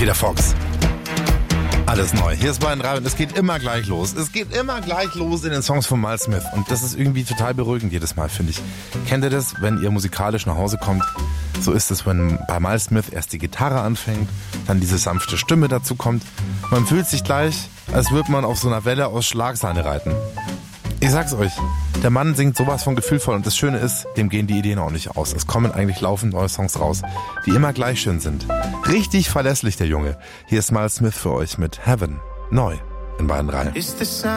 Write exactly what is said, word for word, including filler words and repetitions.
Peter Fox. Alles neu. Hier ist Bayern drei und es geht immer gleich los. Es geht immer gleich los in den Songs von Miles Smith. Und das ist irgendwie total beruhigend jedes Mal, finde ich. Kennt ihr das, wenn ihr musikalisch nach Hause kommt? So ist es, wenn bei Miles Smith erst die Gitarre anfängt, dann diese sanfte Stimme dazu kommt. Man fühlt sich gleich, als würde man auf so einer Welle aus Schlagsahne reiten. Ich sag's euch, der Mann singt sowas von gefühlvoll und das Schöne ist, dem gehen die Ideen auch nicht aus. Es kommen eigentlich laufend neue Songs raus, die immer gleich schön sind. Richtig verlässlich, der Junge. Hier ist Miles Smith für euch mit Heaven, neu in Bayern drei.